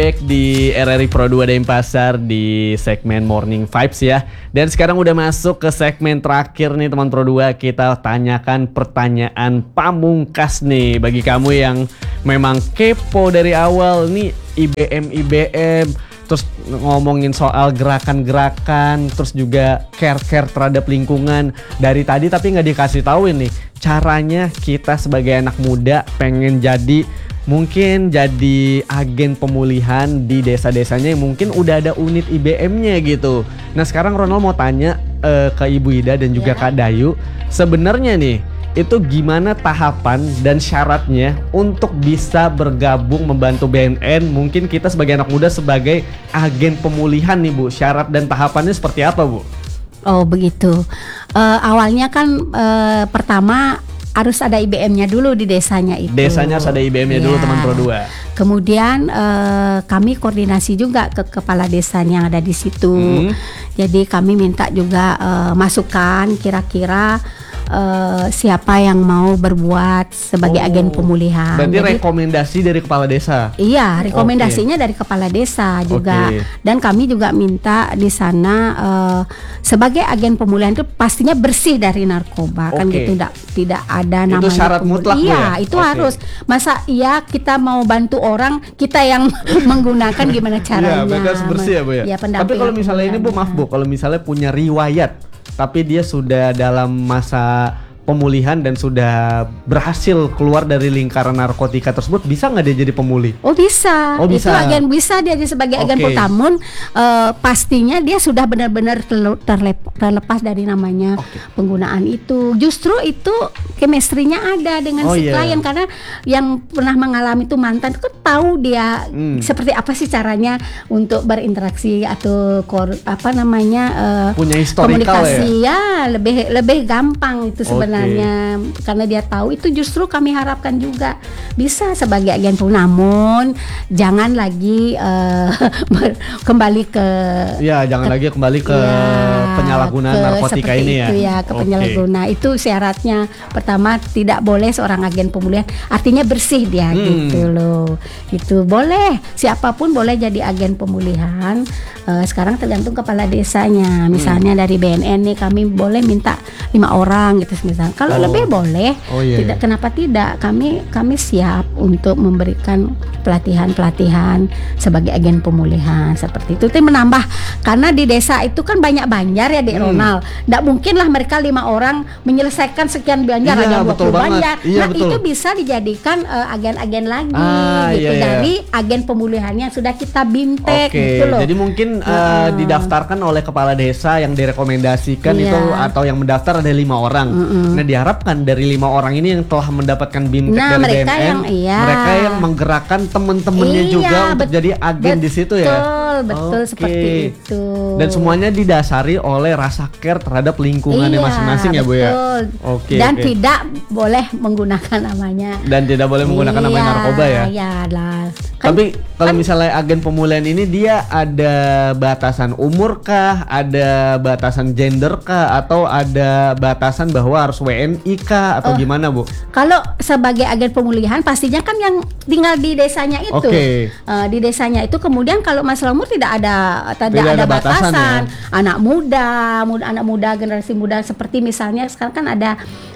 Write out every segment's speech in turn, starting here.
back di RRI Pro 2 Denpasar di segmen Morning Vibes ya. Dan sekarang udah masuk ke segmen terakhir nih teman Pro 2. Kita tanyakan pertanyaan pamungkas nih bagi kamu yang memang kepo dari awal nih IBM, terus ngomongin soal gerakan-gerakan, terus juga care terhadap lingkungan dari tadi, tapi nggak dikasih tahu nih caranya kita sebagai anak muda pengen mungkin jadi agen pemulihan di desa-desanya yang mungkin udah ada unit IBM-nya gitu. Nah sekarang Ronald mau tanya ke Ibu Ida dan juga Kak Dayu, sebenarnya nih itu gimana tahapan dan syaratnya untuk bisa bergabung membantu BNN? Mungkin kita sebagai anak muda sebagai agen pemulihan nih Bu, syarat dan tahapannya seperti apa Bu? Oh begitu. Awalnya kan pertama harus ada IBM-nya dulu di desanya itu. Desanya harus ada IBM-nya dulu teman Pro 2. Kemudian kami koordinasi juga ke kepala desanya yang ada di situ. Jadi kami minta juga masukan kira-kira siapa yang mau berbuat sebagai agen pemulihan. Berarti rekomendasi dari kepala desa? Iya, rekomendasinya dari kepala desa juga. Dan kami juga minta di sana sebagai agen pemulihan itu pastinya bersih dari narkoba. Kan gitu, tidak ada namanya. Itu syarat mutlak Bu ya? Itu harus. Masa kita mau bantu orang, kita yang menggunakan gimana caranya? Iya, harus bersih ya Bu ya? Tapi kalau misalnya ini Bu, maaf Bu, kalau misalnya punya riwayat tapi dia sudah dalam masa pemulihan dan sudah berhasil keluar dari lingkaran narkotika tersebut, bisa nggak dia jadi pemulih? Oh bisa. Itu bisa dia sebagai agen namun pastinya dia sudah benar-benar terlepas dari namanya penggunaan itu. Justru itu chemistry-nya ada dengan si klien, karena yang pernah mengalami itu mantan itu tahu dia seperti apa sih caranya untuk berinteraksi atau punya historical komunikasi ya lebih gampang itu sebenarnya. Karena dia tahu itu, justru kami harapkan juga bisa sebagai agen namun jangan lagi kembali ke penyalahgunaan narkotika ini ya. Ke penyalahguna itu syaratnya. Pertama, tidak boleh seorang agen pemulihan, artinya bersih dia gitu loh. Itu boleh, siapapun boleh jadi agen pemulihan. Sekarang tergantung kepala desanya. Misalnya dari BNN nih kami boleh minta 5 orang gitu misalnya. Kalau lebih boleh, kenapa tidak? Kami siap untuk memberikan pelatihan sebagai agen pemulihan seperti itu. Itu menambah, karena di desa itu kan banyak banjar ya Ronald. Nggak mungkin lah mereka 5 orang menyelesaikan sekian banjar, ada 20 banjar. Itu bisa dijadikan agen-agen lagi dari agen pemulihannya sudah kita bintek gitu loh. Jadi mungkin didaftarkan oleh kepala desa yang direkomendasikan itu, atau yang mendaftar ada 5 orang. Nah diharapkan dari 5 orang ini yang telah mendapatkan bintek dari BNN, mereka yang menggerakkan teman-temannya juga untuk jadi agen di situ ya. Betul seperti itu. Dan semuanya didasari oleh rasa care terhadap lingkungannya masing-masing ya Bu ya. Dan tidak boleh menggunakan namanya. Dan tidak boleh menggunakan namanya narkoba ya. Tapi kalau misalnya agen pemulihan ini dia ada batasan umur kah, ada batasan gender kah, atau ada batasan bahwa harus WNI kah, atau gimana Bu? Kalau sebagai agen pemulihan pastinya kan yang tinggal di desanya itu. Di desanya itu, kemudian kalau masalah umur tidak ada batasan ya? Anak muda, generasi muda, seperti misalnya sekarang kan ada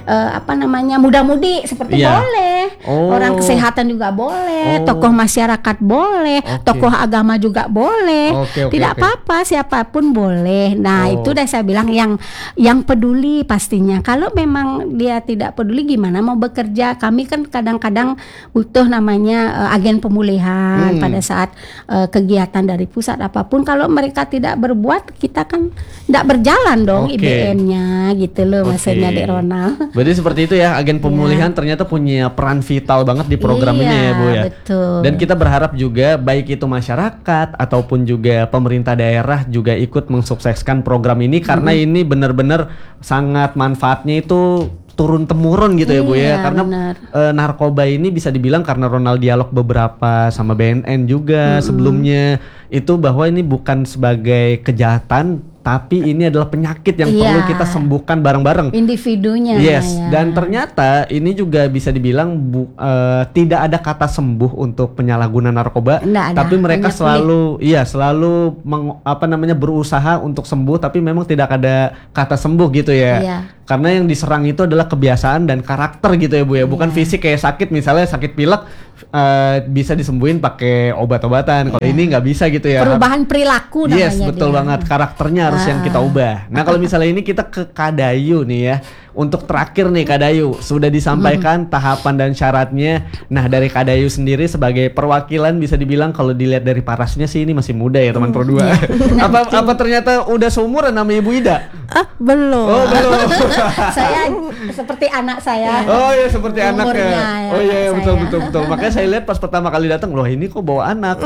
muda-mudi seperti boleh. Orang kesehatan juga boleh, tokoh masyarakat boleh, tokoh agama juga boleh. Tidak apa-apa, siapapun boleh. Nah, itu udah saya bilang yang peduli pastinya. Kalau memang dia tidak peduli, gimana mau bekerja? Kami kan kadang-kadang butuh namanya agen pemulihan pada saat kegiatan dari pusat apapun. Kalau mereka tidak berbuat, kita kan tidak berjalan dong IBM-nya gitu loh, maksudnya Dek Ronald. Berarti seperti itu ya, agen pemulihan ternyata punya peran vital banget di program ini ya Bu ya. Betul. Dan kita berharap juga baik itu masyarakat ataupun juga pemerintah daerah juga ikut mensukseskan program ini, karena ini benar-benar sangat manfaatnya itu turun temurun gitu ya Bu ya, karena narkoba ini bisa dibilang, karena Ronald dialog beberapa sama BNN juga sebelumnya itu, bahwa ini bukan sebagai kejahatan tapi ini adalah penyakit yang Iya. perlu kita sembuhkan bareng-bareng. Individunya. Yes, ya. dan ternyata ini juga bisa dibilang tidak ada kata sembuh untuk penyalahguna narkoba, Nggak ada, tapi mereka hanya selalu berusaha untuk sembuh, tapi memang tidak ada kata sembuh gitu ya. Iya. Karena yang diserang itu adalah kebiasaan dan karakter gitu ya Bu ya, bukan fisik kayak sakit, misalnya sakit pilek bisa disembuhin pakai obat-obatan. Kalau ini nggak bisa gitu ya. Perubahan perilaku namanya. Yes, betul dia. banget. Karakternya harus yang kita ubah. Nah, kalau misalnya ini kita ke Kadayu nih ya. Untuk terakhir nih Kadayu, sudah disampaikan tahapan dan syaratnya. Nah, dari Kadayu sendiri sebagai perwakilan bisa dibilang kalau dilihat dari parasnya sih ini masih muda ya teman Pro 2. apa ternyata udah seumuran sama Ibu Ida? Belum. Oh, belum. Saya seperti anak saya. Oh iya, seperti anaknya. Umurnya ya, Oh iya, anak betul. Makanya saya lihat pas pertama kali datang, loh ini kok bawa anak.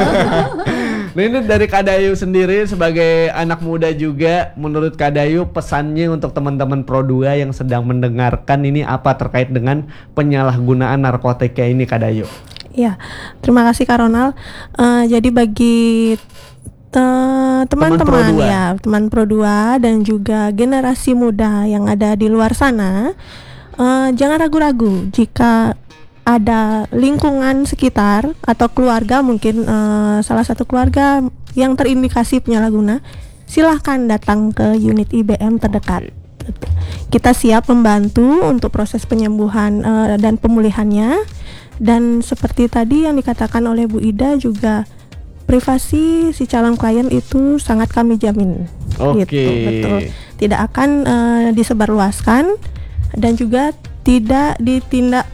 Nah, ini dari Kadayu sendiri sebagai anak muda juga, menurut Kadayu pesannya untuk teman-teman Pro 2 yang sedang mendengarkan ini apa terkait dengan penyalahgunaan narkotika ini Kadayu? Ya, terima kasih Kak Ronald. Jadi bagi teman-teman Pro 2. ya, teman Pro 2 dan juga generasi muda yang ada di luar sana, jangan ragu-ragu jika ada lingkungan sekitar atau keluarga mungkin salah satu keluarga yang terindikasi penyalahguna, silahkan datang ke unit IBM terdekat. Kita siap membantu untuk proses penyembuhan dan pemulihannya. Dan seperti tadi yang dikatakan oleh Bu Ida juga, privasi si calon klien itu sangat kami jamin. Oke. Gitu, betul. Tidak akan disebarluaskan dan juga tidak ditindak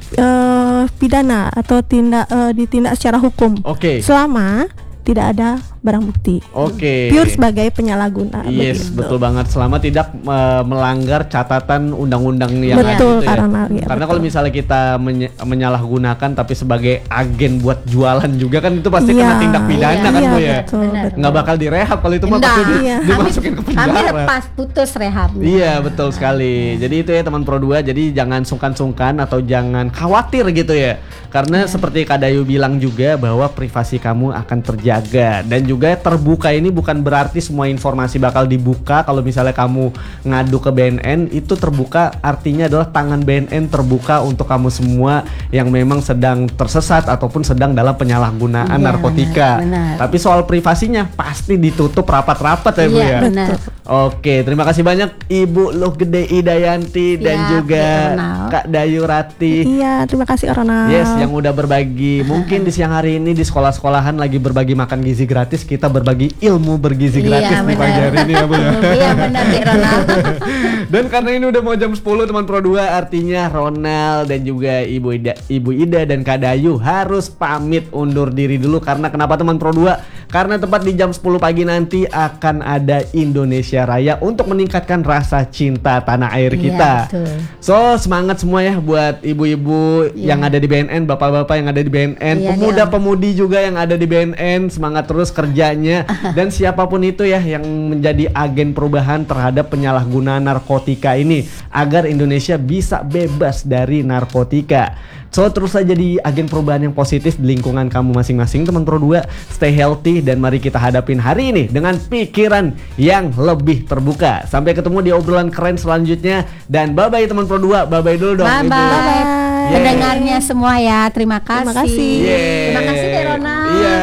pidana atau ditindak secara hukum. Oke. Selama tidak ada barang bukti. Oke. Pure sebagai penyalahguna. Yes, begitu. betul banget. Selama tidak melanggar catatan undang-undang yang ada Betul, gitu ya. karena ya, Karena betul. kalau misalnya kita menyalahgunakan tapi sebagai agen buat jualan juga kan itu pasti Iya, kena tindak pidana kan iya, Bu ya. betul, Benar. betul. Nggak bakal direhab kalau itu mah Enggak. pasti Iya. dimasukin ke Kami penjara. lepas putus rehab. Iya, betul sekali. Jadi itu ya teman Pro 2, jadi jangan sungkan-sungkan atau jangan khawatir gitu ya. Karena seperti Kadayu bilang juga bahwa privasi kamu akan terjaga, dan juga terbuka ini bukan berarti semua informasi bakal dibuka. Kalau misalnya kamu ngadu ke BNN, itu terbuka artinya adalah tangan BNN terbuka untuk kamu semua yang memang sedang tersesat ataupun sedang dalam penyalahgunaan Iya, narkotika. benar. Tapi soal privasinya pasti ditutup rapat-rapat ya Bu Iya, ya. benar. Oke, terima kasih banyak Ibu Luh Gede Idayanti dan Siap, juga Kak Ronald. Kak Dayu Rati. Iya, terima kasih Ronald. Yes, yang udah berbagi. Mungkin di siang hari ini di sekolah-sekolahan lagi berbagi makan gizi gratis, kita berbagi ilmu bergizi gratis Iya, di pagi benar. hari ini ya Bu ya. Iya benar Dik Ronald. Dan karena ini udah mau jam 10 teman Pro 2, artinya Ronald dan juga Ibu Ida dan Kak Dayu harus pamit undur diri dulu. Karena kenapa teman Pro 2? Karena tepat di jam 10 pagi nanti akan ada Indonesia Raya untuk meningkatkan rasa cinta tanah air Iya, kita. betul. So semangat semua ya buat ibu-ibu yang ada di BNN, bapak-bapak yang ada di BNN, Iya, pemuda-pemudi juga yang ada di BNN, semangat terus kerjanya. Dan siapapun itu ya yang menjadi agen perubahan terhadap penyalahgunaan narkotika ini, agar Indonesia bisa bebas dari narkotika. So terus saja jadi agen perubahan yang positif di lingkungan kamu masing-masing teman Pro 2. Stay healthy dan mari kita hadapin hari ini dengan pikiran yang lebih terbuka. Sampai ketemu di obrolan keren selanjutnya. Dan bye-bye teman Pro 2. Bye-bye dulu dong Bye Ibu. bye. Yeay. Pendengarnya semua ya. Terima kasih. Terima kasih. Yeay. Terima kasih